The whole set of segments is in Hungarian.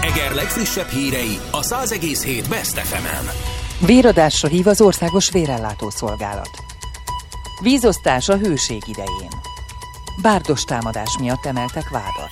Eger legfrissebb hírei a 100,7 Best FM-en. Véradásra hív az Országos Vérellátó Szolgálat. Vízosztás a hőség idején. Bárdos támadás miatt emeltek vádat.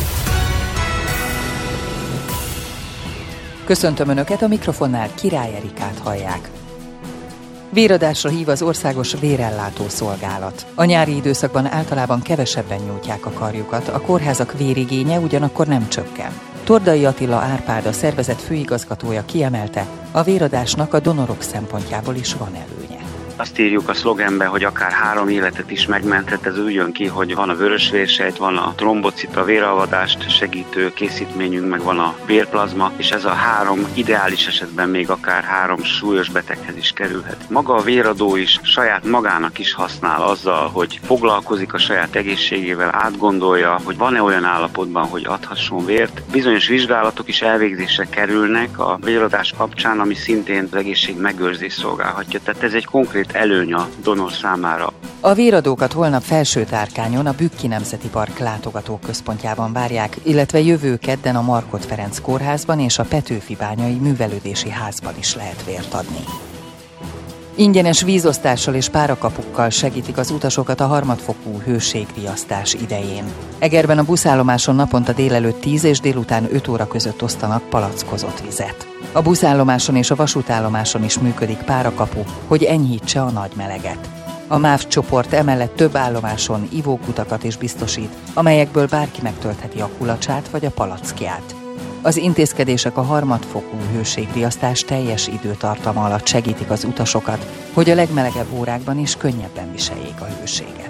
Köszöntöm Önöket, a mikrofonnál Király Erikát hallják. Véradásra hív az Országos Vérellátó Szolgálat. A nyári időszakban általában kevesebben nyújtják a karjukat, a kórházak vérigénye ugyanakkor nem csökken. Tordai Attila Árpád, a szervezet főigazgatója kiemelte, a véradásnak a donorok szempontjából is van előnye. Azt írjuk a szlogenbe, hogy akár 3 életet is megmenthet, ez úgy jön ki, hogy van a vörösvérsejt, van a trombocita, véralvadást segítő készítményünk, meg van a vérplazma, és ez a 3 ideális esetben még akár 3 súlyos beteghez is kerülhet. Maga a véradó is saját magának is használ azzal, hogy foglalkozik a saját egészségével, átgondolja, hogy van-e olyan állapotban, hogy adhasson vért. Bizonyos vizsgálatok is elvégzésre kerülnek a véradás kapcsán, ami szintén az egészség megőrzés szolgálhatja. Tehát ez egy konkrét előny a donor számára. A véradókat holnap Felső-Tárkányon, a Bükki Nemzeti Park látogatóközpontjában várják, illetve jövő kedden a Markhot Ferenc kórházban és a Petőfi-bányai művelődési házban is lehet vért adni. Ingyenes vízosztással és párakapukkal segítik az utasokat a harmadfokú hőségriasztás idején. Egerben a buszállomáson naponta délelőtt 10 és délután 5 óra között osztanak palackozott vizet. A buszállomáson és a vasútállomáson is működik párakapu, hogy enyhítse a nagy meleget. A MÁV csoport emellett több állomáson ivókutakat is biztosít, amelyekből bárki megtöltheti a kulacsát vagy a palackját. Az intézkedések a harmadfokú hőségriasztás teljes időtartama alatt segítik az utasokat, hogy a legmelegebb órákban is könnyebben viseljék a hőséget.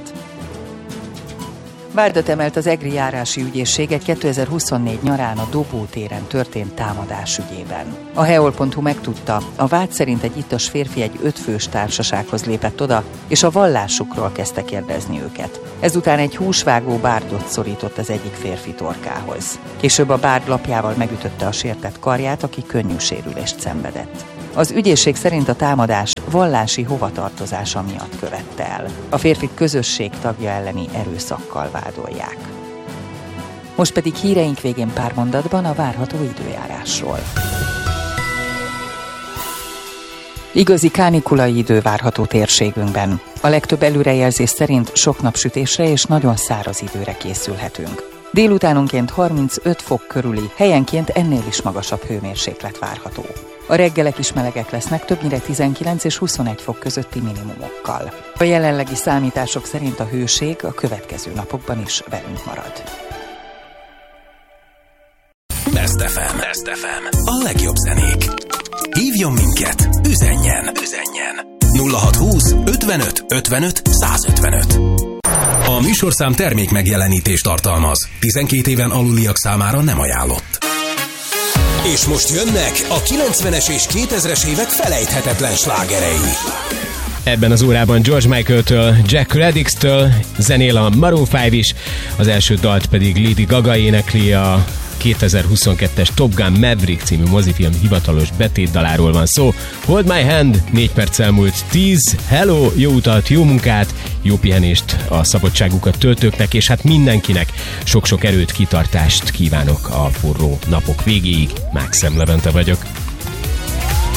Vádat emelt az egri járási ügyészség egy 2024 nyarán a Dobó téren történt támadás ügyében. A heol.hu megtudta, a vád szerint egy ittas férfi egy 5 fős társasághoz lépett oda, és a vallásukról kezdte kérdezni őket. Ezután egy húsvágó bárdot szorított az egyik férfi torkához. Később a bárd lapjával megütötte a sértett karját, aki könnyű sérülést szenvedett. Az ügyészség szerint a támadást vallási hovatartozása miatt követte el. A férfit közösség tagja elleni erőszakkal vádolják. Most pedig híreink végén pár mondatban a várható időjárásról. Igazi kánikulai idő várható térségünkben. A legtöbb előrejelzés szerint sok napsütésre és nagyon száraz időre készülhetünk. Délutánonként 35 fok körüli, helyenként ennél is magasabb hőmérséklet várható. A reggelek is melegek lesznek, többnyire 19 és 21 fok közötti minimumokkal. A jelenlegi számítások szerint a hőség a következő napokban is velünk marad. Best FM. A legjobb zenék. Hívjon minket, üzenjen. 0620 55 55 155. A műsorszám termék megjelenítést tartalmaz. 12 éven aluliak számára nem ajánlott. És most jönnek a 90-es és 2000-es évek felejthetetlen slágerei. Ebben az órában George Michael-től, Jack Reddix-től zenél a Maroon 5 is, az első dalt pedig Lady Gaga énekli, a 2022-es Top Gun Maverick című mozifilm hivatalos betétdaláról van szó. Hold My Hand, 4 perccel múlt 10. Hello, jó utat, jó munkát, jó pihenést a szabadságukat töltőknek, és hát mindenkinek sok-sok erőt, kitartást kívánok a forró napok végéig. Mákszem Levente vagyok.